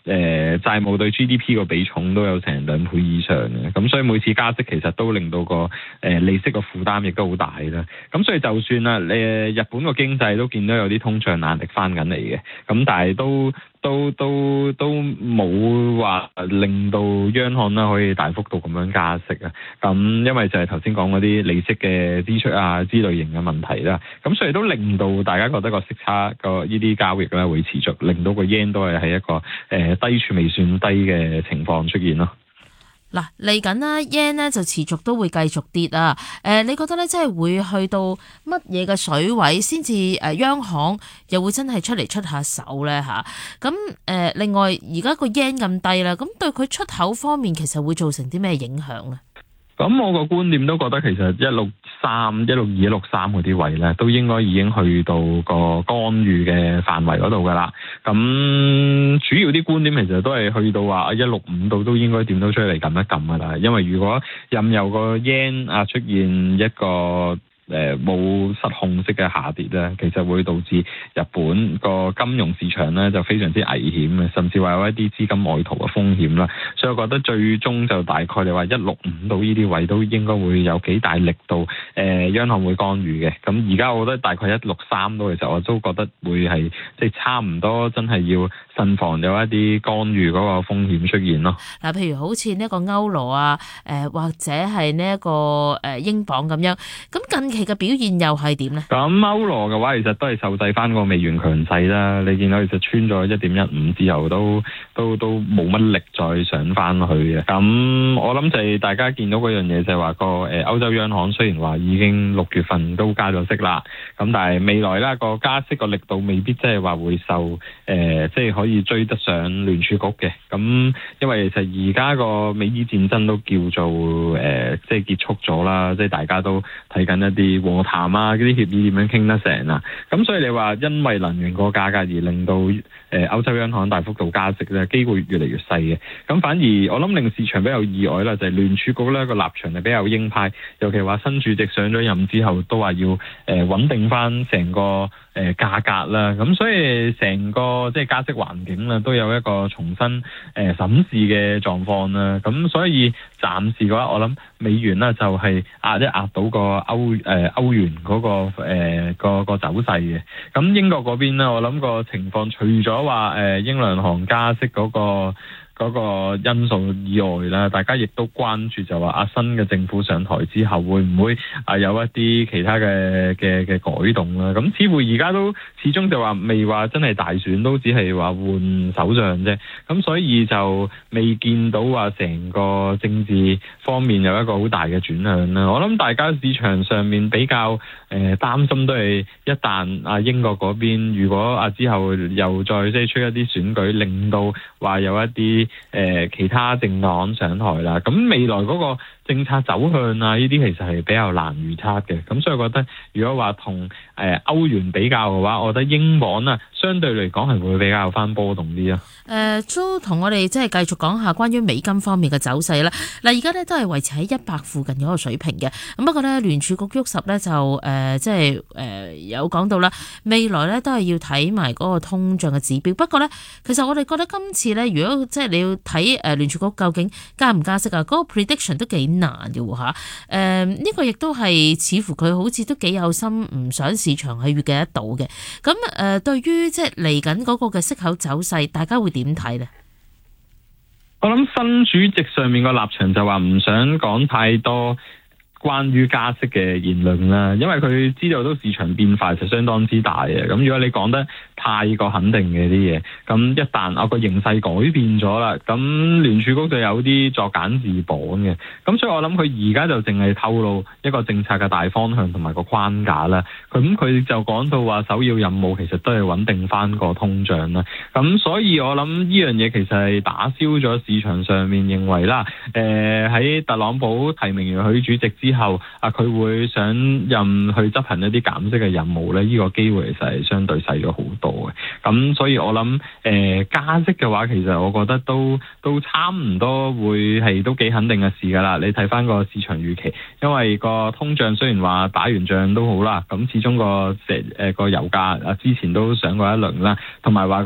債務對 GDP 個比重都有成2倍以上嘅，咁所以每次加息其實都令到個利息個負擔亦都好大啦。咁所以就算啦，日本個經濟都見到有啲通脹壓力翻緊嚟嘅，咁但係都冇話令到央行啦可以大幅度咁樣加息啊。咁因為就係頭先講嗰啲利息嘅支出啊之類型嘅問題啦，咁所以都令到大家覺得個息差個呢啲交易咧會持續，令到個 yen 都係喺一個低處未算低嘅情況出現咯。 嗱，嚟緊啦 yen 咧就持續都會繼續跌啊！你覺得咧，即係會去到乜嘢嘅水位先至央行又會真係出嚟出下手咧嚇？咁另外而家個 yen 咁低啦，咁對佢出口方面其實會造成啲咩影響咧？ 咁我個觀點都覺得其實163、162、163嗰啲位咧，都應該已經去到個干預嘅範圍嗰度噶啦。咁主要啲觀點其實都係去到話165度都應該點都出嚟撳一撳噶啦。因為如果任由個 yen 出現一個冇失控式嘅下跌咧，其實會導致日本個金融市場咧就非常之危險嘅，甚至話有一啲資金外逃嘅風險啦。所以我覺得最終就大概你話165到呢啲位都應該會有幾大力度央行會干預嘅。咁而家我覺得大概163度嘅時候，我都覺得會係即係差唔多，真係要慎防有一啲干預嗰個風險出現咯。 嗱，譬如好似呢一個歐羅啊，或者係呢一個英鎊咁樣，咁近期嘅表現又係點呢？ 咁歐羅嘅話，其實都係受制翻個美元強勢啦。你見到其實穿咗1.15之後，都冇乜力再上翻去嘅。咁我諗就係大家見到嗰樣嘢就係話個歐洲央行雖然話已經6月份都加咗息啦，咁但係未來咧個加息個力度未必即係話會受即係可以追得上聯儲局嘅。咁因為其實而家個美伊戰爭都叫做即係結束咗啦，即係大家都睇緊一啲和談啊，嗰啲協議點樣傾得成啊？咁所以你話因為能源個價格而令到歐洲央行大幅度加息咧，機會越嚟越細嘅。咁反而我諗令市場比較意外啦，就係聯儲局咧個立場係比較鷹派，尤其話新主席上咗任之後都話要穩定翻成個價格啦。咁所以成個即係加息環境啦，都有一個重新審視嘅狀況啦。咁所以暫時嘅話，我諗美元啦就係壓到個歐元嗰個走勢嘅。咁英國嗰邊咧，我諗個情況除咗話英倫行加息嗰個因素以外啦，大家亦都關注就話新嘅政府上台之後會唔會有一啲其他嘅改動啦？咁似乎而家都始終就話未話真係大選，都只係話換首相啫。咁所以就未見到話成個政治方面有一個好大嘅轉向啦。我諗大家市場上面比較擔心都係一旦英國嗰邊如果之後又再即係出一啲選舉，令到話有一啲其他政黨上台啦，咁未來嗰個政策走向啊，呢啲其實係比較難預測嘅。咁所以我覺得如果話同歐元比較嘅話，我覺得英鎊啊相對嚟講係會比較翻波動啲啊。 都同我哋即係繼續講下關於美金方面嘅走勢啦。嗱，而家咧都係維持喺100附近嗰個水平嘅。咁不過咧聯儲局喐實咧就即係有講到啦，未來咧都係要睇埋嗰個通脹嘅指標。不過咧其實我哋覺得今次咧，如果即係你要睇聯儲局究竟加唔加息啊，嗰個 prediction 都幾難嘅喎嚇。呢個亦都係似乎佢好似都幾有心，唔想市場係預計得到嘅。咁對於即係嚟緊嗰個嘅息口走勢，大家會點睇呢？ 我諗新主席上面個立場就話唔想講太多關於加息嘅言論啦，因為佢知道都市場變化就相當之大嘅。咁如果你講得太過肯定嘅啲嘢，咁一旦個形勢改變咗啦，咁聯儲局就有啲作繭自綁嘅。咁所以我諗佢而家就淨係透露一個政策嘅大方向同埋個框架啦。咁佢就講到話首要任務其實都係穩定翻個通脹啦。咁所以我諗呢樣嘢其實係打消咗市場上面認為啦，喺特朗普提名完許主席之後佢會上任去執行一啲減息嘅任務咧，呢個機會其實係相對細咗好多嘅。咁所以我諗加息嘅話，其實我覺得都差唔多會係都幾肯定嘅事㗎啦。你睇翻個市場預期，因為個通脹雖然話打完仗都好啦，咁始終個油價之前都上過一輪啦，同埋話個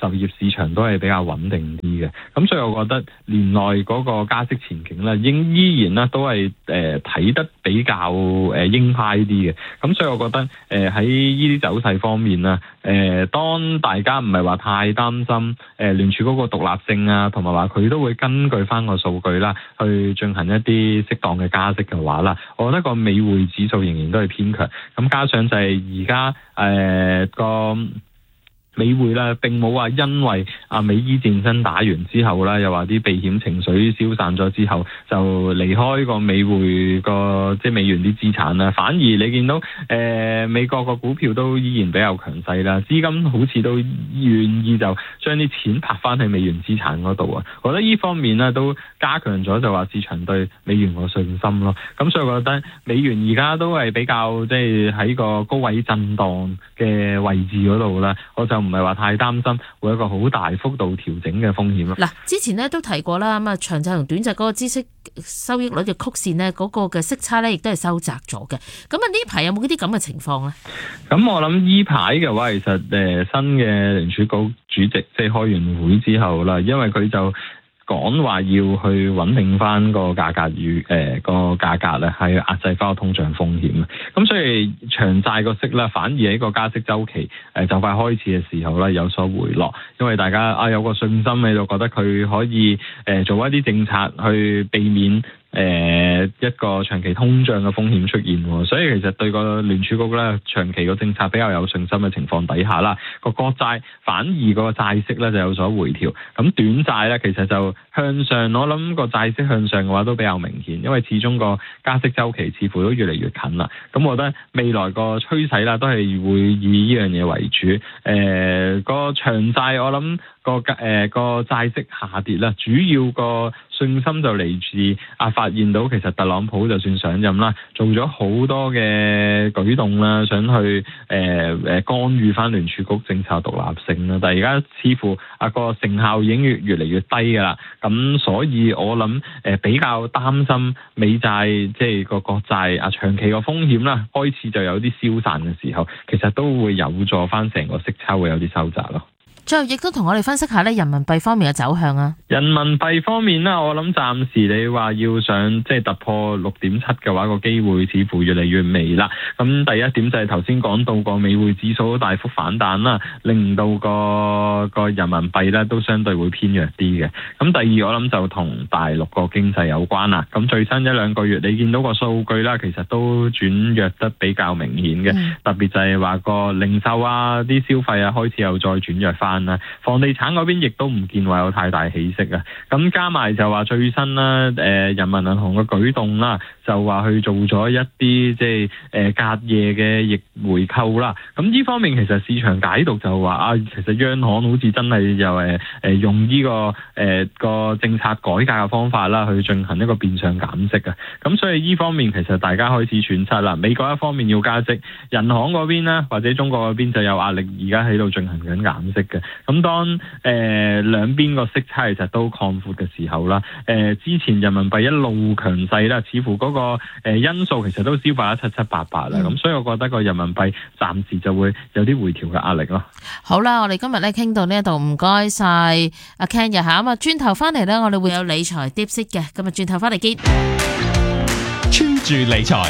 就業市場都係比較穩定啲嘅。咁所以我覺得年內嗰個加息前景咧，依然咧都係睇得比較鷹派啲嘅。咁所以我覺得喺呢啲走勢方面啦，當大家唔係話太擔心聯儲嗰個獨立性啊，同埋話佢都會根據翻個數據啦，去進行一啲適當嘅加息嘅話啦，我覺得個美匯指數仍然都係偏強。咁加上就係而家個美匯啦，並冇話因為美伊戰爭打完之後啦，又話啲避險情緒消散咗之後，就離開個美匯個即係美元啲資產啦。反而你見到美國個股票都依然比較強勢啦，資金好似都願意就將啲錢拍翻去美元資產嗰度啊。我覺得呢方面呢都加強咗就話市場對美元個信心咯。咁所以我覺得美元而家都係比較即係喺個高位震盪嘅位置嗰度啦，我就唔係話太擔心會有一個好大幅度調整嘅風險咯。 嗱，之前咧都提過啦，咁啊長債同短債嗰個孳息收益率嘅曲線呢，嗰個嘅息差咧亦都係收窄咗嘅。咁啊呢排有冇啲咁嘅情況咧？咁我諗呢排嘅話，其實新嘅聯儲局主席即係開完會之後啦，因為佢就講話要去穩定翻個價格與個價格咧，係壓制翻個通脹風險。咁所以長債個息咧，反而喺個加息週期就快開始嘅時候咧有所回落，因為大家有個信心喺度，覺得佢可以做一啲政策去避免一個長期通脹嘅風險出現，所以其實對個聯儲局咧長期個政策比較有信心嘅情況底下啦，個國債反而個債息咧就有所回調，咁短債咧其實就向上，我諗個債息向上嘅話都比較明顯，因為始終個加息週期似乎都越嚟越近啦。咁我覺得未來個趨勢啦都係會以呢樣嘢為主。個長債我諗個債息下跌啦，主要個信心就嚟自發現到其實特朗普就算上任啦，做咗好多嘅舉動啦，想去干預翻聯儲局政策獨立性啦，但係而家似乎個成效已經越嚟越低㗎啦。咁所以我諗比較擔心美債即係個國債長期個風險啦，開始就有啲消散嘅時候，其實都會有助翻成個息差會有啲收窄咯。 最後亦都同我哋分析下咧人民幣方面嘅走向啊。 人民幣方面啦，我諗暫時你話要想即係突破6.7嘅話，個機會似乎越嚟越微啦。咁第一點就係頭先講到個美匯指數大幅反彈啦，令到個人民幣咧都相對會偏弱啲嘅。咁第二我諗就同大陸個經濟有關啦。咁最新1-2個月你見到個數據啦，其實都轉弱得比較明顯嘅，特別就係話個零售啊、啲消費啊開始又再轉弱翻。房地產嗰邊亦都唔見話有太大起色啊！咁加埋就話最新啦，人民銀行嘅舉動啦，就話去做咗一啲即係隔夜嘅逆回購啦。咁呢方面其實市場解讀就話其實央行好似真係又用呢個政策改革嘅方法啦，去進行一個變相減息啊。咁所以呢方面其實大家開始揣測啦。美國一方面要加息，人行嗰邊啦或者中國嗰邊就有壓力，而家喺度進行緊減息嘅。咁當兩邊個息差其實都擴闊嘅時候啦，之前人民幣一路強勢啦，似乎嗰個因素其實都消化得七七八八啦。咁所以我覺得個人民幣暫時就會有啲回調嘅壓力咯。 好啦，我哋今日咧傾到呢一度，唔該晒阿 Ken 日下咁啊，轉頭翻嚟咧，我哋會有理財 Dipset 嘅，咁啊轉頭翻嚟見。 穿住理財，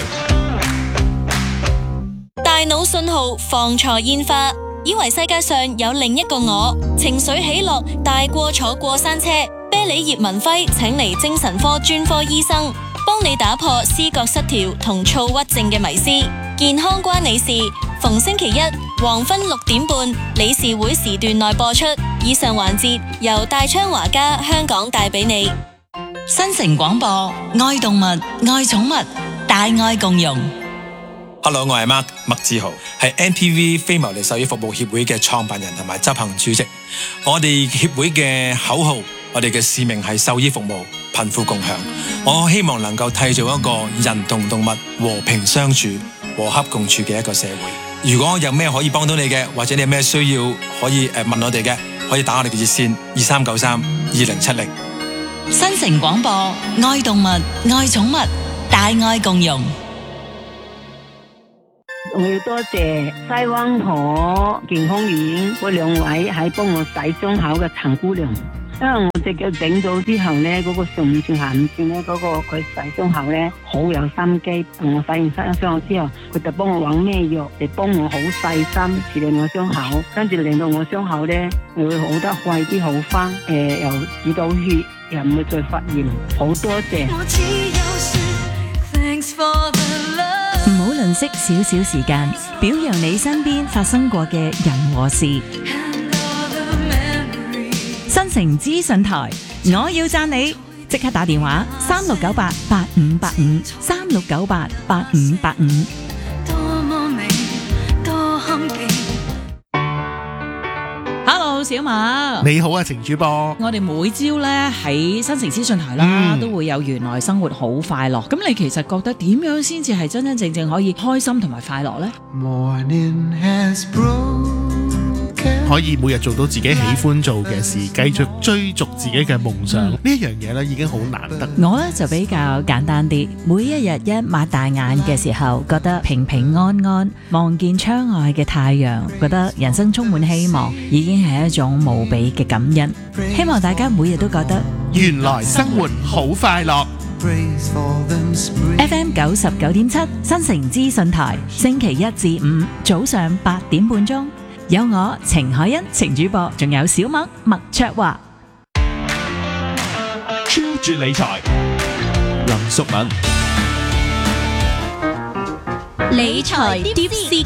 大腦信號放錯煙花。以為世界上有另一個我，情緒起落大過坐過山車。啤梨葉文輝請嚟精神科專科醫生，幫你打破思覺失調同躁鬱症嘅迷思。健康關你事，逢星期一黃昏6點半理事會時段內播出。以上環節由大昌華家香港帶俾你。 新城廣播，愛動物，愛寵物，大愛共融。 Hello， 我係麥志豪，係 NPV 非牟利獸醫服務協會嘅創辦人同埋執行主席。我哋協會嘅口號，我哋嘅使命係獸醫服務，貧富共享。我希望能夠締造一個人同動物和平相處、和洽共處嘅一個社會。如果有咩可以幫到你嘅，或者你有咩需要可以問我哋嘅，可以打我哋嘅熱線2393-2070。 新城廣播，愛動物，愛寵物，大愛共融。 我要多謝西灣河健康院嗰兩位喺幫我洗傷口嘅陳姑娘。因為我隻腳整咗之後咧，嗰個上五寸下五寸咧，嗰個佢洗傷口咧好有心機。同我洗完傷口之後，佢就幫我揾咩藥嚟幫我好細心處理我傷口，跟住令到我傷口咧會好得快啲好翻。又止到血，又唔會再發炎。好多謝。 唔好吝嗇少少時間，表揚你身邊發生過嘅人和事。新城資訊台，我要讚你，即刻打電話36988585 36988585。Hello， 小馬， 你好啊，程主播。 我哋每朝咧喺新城資訊台啦，都會有原來生活好快樂。咁你其實覺得點樣先至係真真正正可以開心同埋快樂呢？ 可以每日做到自己喜歡做嘅事，繼續追逐自己嘅夢想，呢一樣嘢咧已經好難得。 我咧就比較簡單啲，每一日一擘大眼嘅時候，覺得平平安安，望見窗外嘅太陽，覺得人生充滿希望，已經係一種無比嘅感恩。希望大家每日都覺得原來生活好快樂。 FM 99.7新城資訊台，星期一至五早上8點半鐘。有我程海欣程主播，仲有小麥麥卓華， 超絕理財林淑敏， 理財 Deep Seek。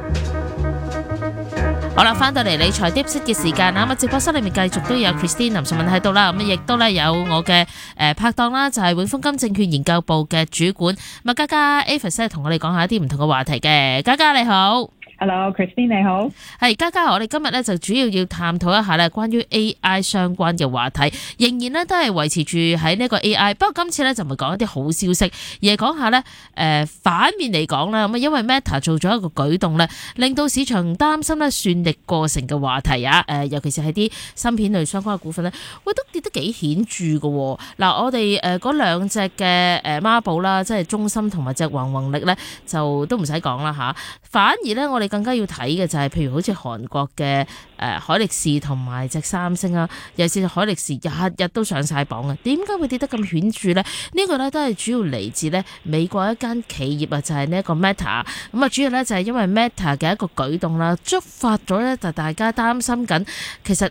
好啦，翻到嚟理財 Deep Seek 嘅時間啦，咁直播室裏面繼續都有 Christine 林淑敏喺度啦，咁亦都咧有我嘅拍檔啦，就係永豐金證券研究部嘅主管麥嘉嘉 Avis 咧，同我哋講下一啲唔同嘅話題嘅。嘉嘉你好。 Hello，Christine 你好。 係嘉嘉，我哋今日咧就主要探討一下咧關於 AI 相關嘅話題，仍然咧都係維持住喺呢個 AI。不過今次咧就唔係講一啲好消息，而係講下咧反面嚟講啦。咁啊，因為 Meta 做咗一個舉動咧，令到市場擔心咧算力過剩嘅話題啊。尤其是係啲芯片類相關嘅股份咧，喂都跌得幾顯著嘅。嗱，我哋嗰兩隻嘅孖寶啦，即係中芯同埋隻宏宏力咧，就都唔使講啦嚇。反而咧，我哋更加要睇嘅就係譬如好似韓國嘅海力士同埋隻三星啊，尤其是海力士日日都上晒榜啊，點解會跌得咁顯著呢？呢個咧都係主要嚟自咧美國一間企業啊，就係呢一個 Meta。咁啊，主要咧就係因為 Meta 嘅一個舉動啦，觸發咗咧就大家擔心緊，其實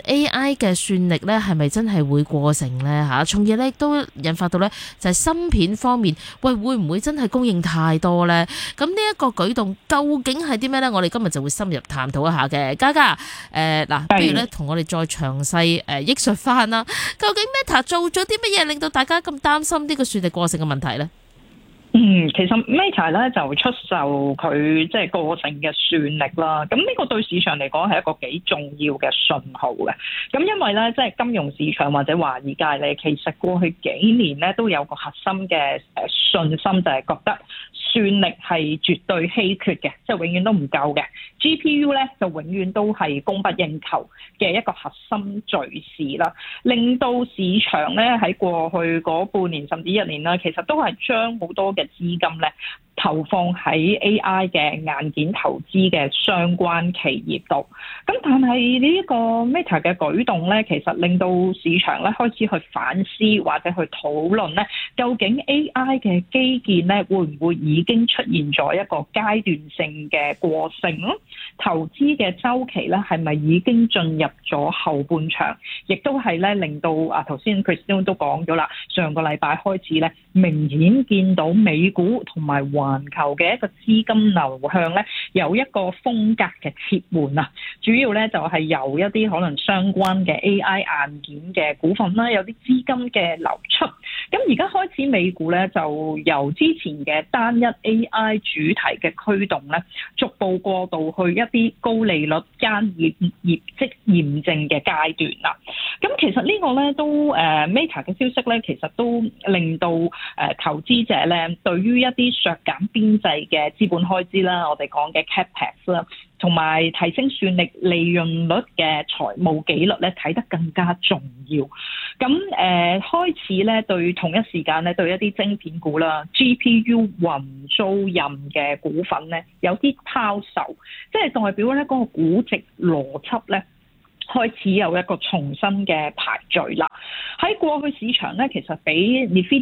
AI 嘅算力咧係咪真係會過剩咧嚇？從而咧都引發到咧就係芯片方面，喂會唔會真係供應太多咧？咁呢一個舉動究竟係啲咩咧？我哋今日就會深入探討一下嘅。嘉嘉，嗱，不如咧同我哋再詳細憶述翻啦。究竟 Meta 做咗啲乜嘢令到大家咁擔心呢個算力過剩嘅問題咧？ 其實 Meta 咧就出售佢即係過剩嘅算力啦，咁呢個對市場嚟講係一個幾重要嘅信號嘅。咁因為咧即係金融市場或者華爾街咧，其實過去幾年咧都有個核心嘅信心，就係覺得算力係絕對稀缺嘅，即係永遠都唔夠嘅。GPU 咧就永遠都係供不應求嘅一個核心敘事啦，令到市場咧喺過去嗰半年甚至一年啦，其實都係將好多嘅資金咧投放喺 AI 嘅硬件投資嘅相關企業度。咁但係呢一個 Meta 嘅舉動咧，其實令到市場咧開始去反思或者去討論咧，究竟 AI 嘅基建咧會唔會已經出現咗一個階段性嘅過剩？投資嘅週期咧係咪已經進入咗後半場？亦都係咧令到頭先 Christine 都講咗啦，上個禮拜開始咧明顯見到美股同埋環球嘅一個資金流向咧有一個風格嘅切換啊，主要咧就係由一啲可能相關嘅 AI 硬件嘅股份啦，有啲資金嘅流出。咁而家開始美股咧就由之前嘅單一 AI 主題嘅驅動咧，逐步過渡去一啲高利率加業績驗證嘅階段啦。咁其實呢個咧都Meta 嘅消息咧，其實都令到投資者咧對於一啲削減減邊際嘅資本開支啦，我哋講嘅 CapEx 啦，同埋提升算力利潤率嘅財務紀律咧，睇得更加重要。咁開始咧對同一時間咧對一啲晶片股啦、GPU 雲租賃嘅股份咧有啲拋售，即係代表咧嗰個估值邏輯咧開始有一個重新嘅排序啦。喺過去市場咧，其實俾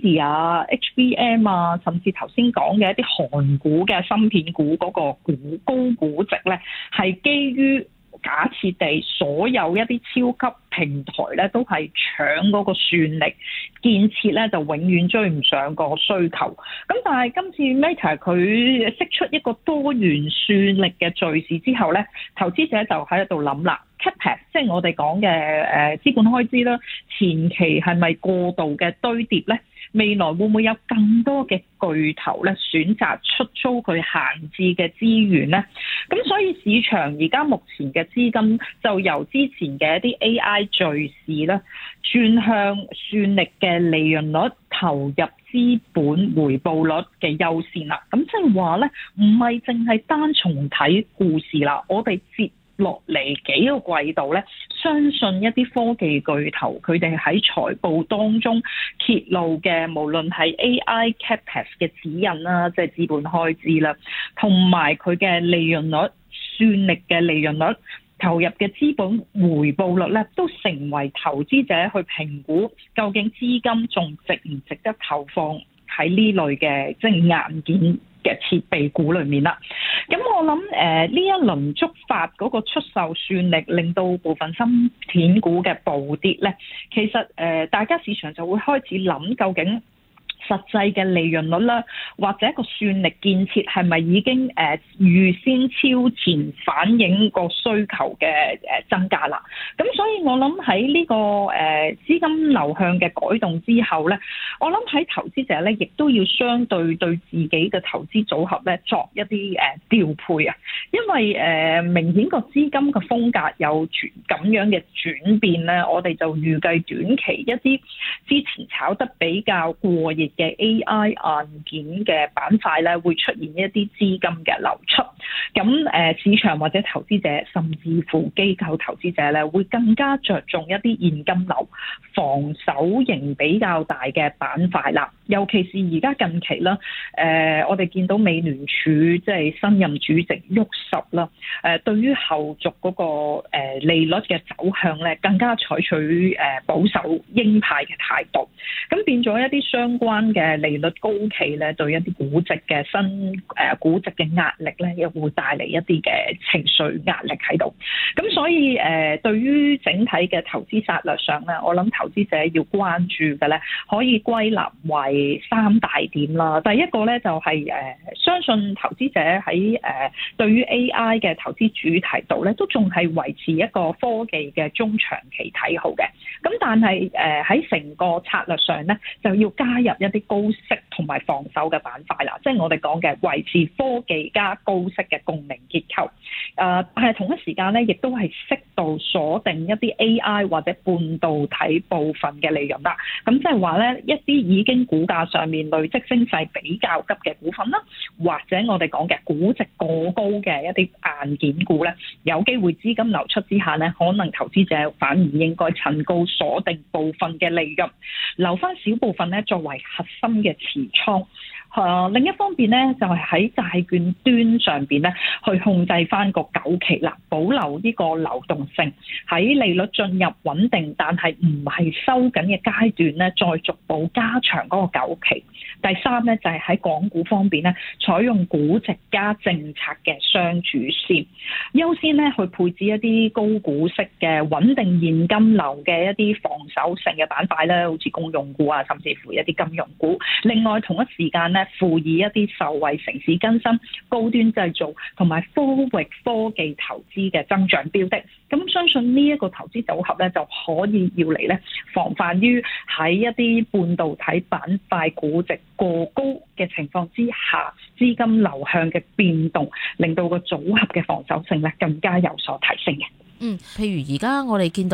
Nvidia、HBM 啊，甚至頭先講嘅一啲韓股嘅芯片股嗰個高估值咧，係基於假設地所有一啲超級平台咧都係搶嗰個算力建設咧，就永遠追唔上個需求。咁但係今次 Meta 佢釋出一個多元算力嘅敘事之後咧，投資者就喺度諗啦。CapEx 即係我哋講嘅資本開支啦，前期係咪過度嘅堆疊咧？未來會唔會有更多嘅巨頭咧選擇出租佢閒置嘅資源咧？咁所以市場而家目前嘅資金就由之前嘅一啲 AI 敘事咧，轉向算力嘅利潤率、投入資本回報率嘅優先啦。咁即係話咧，唔係淨係單從睇故事啦，我哋接落嚟幾個季度咧，相信一啲科技巨頭佢哋喺財報當中揭露嘅，無論係 AI CapEx 嘅指引啦，即係資本開支啦，同埋佢嘅利潤率、算力嘅利潤率、投入嘅資本回報率咧，都成為投資者去評估究竟資金仲值唔值得投放喺呢類嘅即係硬件嘅設備股裏面啦。咁我諗呢一輪觸發嗰個出售算力，令到部分芯片股嘅暴跌咧，其實大家市場就會開始諗究竟實際嘅利潤率啦，或者個算力建設係咪已經預先超前反映個需求嘅增加啦？咁所以我諗喺呢個資金流向嘅改動之後咧，我諗喺投資者咧亦都要相對對自己嘅投資組合咧作一啲調配啊，因為明顯個資金嘅風格有咁樣嘅轉變咧，我哋就預計短期一啲之前炒得比較過熱嘅 AI 硬件嘅板塊咧，會出現一啲資金嘅流出。咁市場或者投資者，甚至乎機構投資者咧，會更加着重一啲現金流、防守型比較大嘅板塊啦。尤其是而家近期啦，我哋見到美聯儲即係新任主席沃什啦，對於後續嗰個利率嘅走向咧，更加採取保守鷹派嘅態度。咁變咗一啲相關嘅利率高企咧，對一啲估值嘅估值嘅壓力咧，又會帶嚟一啲嘅情緒壓力喺度。咁所以對於整體嘅投資策略上咧，我諗投資者要關注嘅咧，可以歸納為3大點啦。第一個咧就係相信投資者喺對於 AI 嘅投資主題度咧，都仲係維持一個科技嘅中長期睇好嘅。咁但係喺成個策略上咧，就要加入一啲高息同埋防守嘅板塊啦，即係我哋講嘅維持科技加高息嘅共鳴結構。但係同一時間咧，亦都係適度鎖定一啲 AI 或者半導體部分嘅利潤啦。咁即係話咧，一啲已經股價上面累積升勢比較急嘅股份啦，或者我哋講嘅估值過高嘅一啲硬件股咧，有機會資金流出之下咧，可能投資者反而應該趁高鎖定部分嘅利潤，留翻少部分咧作為核心嘅持倉。另一方面咧，就係喺債券端上邊咧，去控制翻個久期啦，保留呢個流動性，喺利率進入穩定但係唔係收緊嘅階段咧，再逐步加長嗰個久期。第三咧，就係喺港股方面咧，採用估值加政策嘅雙主線，優先咧去配置一啲高股息嘅穩定現金流嘅一啲防守性嘅板塊咧，好似公用股啊，甚至乎一啲金融股。另外同一時間咧，輔以一啲受惠城市更新、高端製造同埋科域科技投資嘅增長標的。咁相信呢一個投資組合咧，就可以要嚟咧防範於喺一啲半導體板塊估值過高嘅情況之下，資金流向嘅變動，令到個組合嘅防守性咧更加有所提升嘅。 譬如而家我哋見到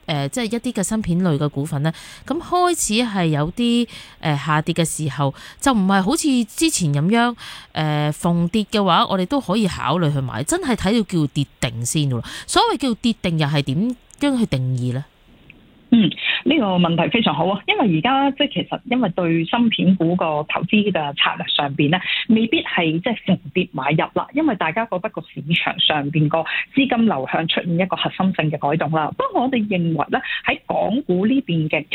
即係一啲嘅芯片類嘅股份咧，咁開始係有啲下跌嘅時候，就唔係好似之前咁樣逢跌嘅話，我哋都可以考慮去買，真係睇到叫跌定先咯。所謂叫跌定又係點樣去定義咧？ 呢個問題非常好啊，因為而家即係其實因為對芯片股個投資嘅策略上邊咧，未必係即係逢跌買入啦，因為大家覺得個市場上邊個資金流向出現一個核心性嘅改動啦。不過我哋認為咧，喺港股呢邊嘅